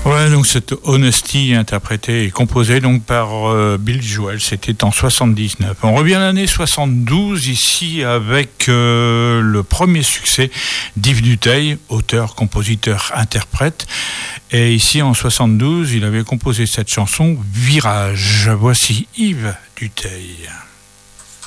Ouais, donc cette Honesty interprétée et composée donc par Billy Joel, c'était en 79. On revient à l'année 72 ici avec le premier succès d'Yves Dutheil, auteur, compositeur, interprète. Et ici en 72, il avait composé cette chanson Virage. Voici Yves Dutheil.